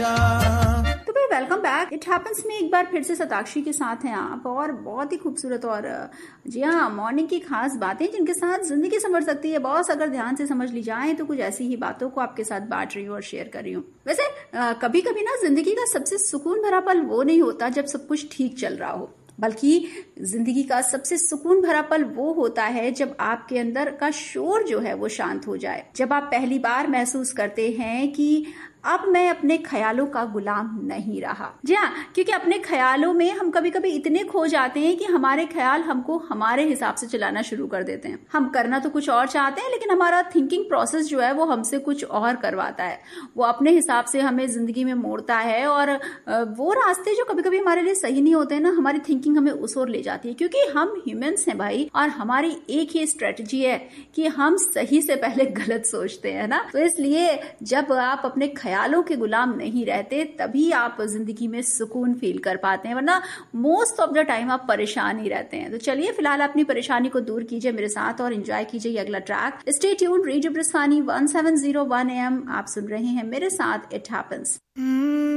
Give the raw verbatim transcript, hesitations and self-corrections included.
दिया। तो भाई वेलकम बैक। इट हैपेंस में एक बार फिर से सताक्षी के साथ हैं आप, और बहुत ही खूबसूरत और जी हाँ मॉर्निंग की खास बातें जिनके साथ जिंदगी संवर सकती है बॉस, अगर ध्यान से समझ ली जाए तो कुछ ऐसी ही बातों को आपके साथ बांट रही हूँ और शेयर कर रही हूँ। वैसे कभी कभी ना जिंदगी का सबसे सुकून भरा पल वो नहीं होता जब सब कुछ ठीक चल रहा हो, बल्कि जिंदगी का सबसे सुकून भरा पल वो होता है जब आपके अंदर का शोर जो है वो शांत हो जाए, जब आप पहली बार महसूस करते हैं कि अब मैं अपने ख्यालों का गुलाम नहीं रहा। जी हाँ, क्योंकि अपने ख्यालों में हम कभी कभी इतने खो जाते हैं कि हमारे ख्याल हमको हमारे हिसाब से चलाना शुरू कर देते हैं। हम करना तो कुछ और चाहते हैं, लेकिन हमारा थिंकिंग प्रोसेस जो है वो हमसे कुछ और करवाता है। वो अपने हिसाब से हमें जिंदगी में मोड़ता है, और वो रास्ते जो कभी कभी हमारे लिए सही नहीं होते हैं ना, हमारी थिंकिंग हमें उस ओर ले जाती है, क्योंकि हम ह्यूमंस हैं भाई, और हमारी एक ही स्ट्रेटजी है कि हम सही से पहले गलत सोचते हैं ना। तो इसलिए जब आप अपने ख्यालों के गुलाम नहीं रहते तभी आप जिंदगी में सुकून फील कर पाते हैं, वरना मोस्ट ऑफ द टाइम आप परेशान ही रहते हैं। तो चलिए फिलहाल अपनी परेशानी को दूर कीजिए मेरे साथ और एंजॉय कीजिए ये अगला track. Stay tuned, radio ब्रिस्वानी one seven zero one A M आप सुन रहे हैं मेरे साथ इट हैपेंस।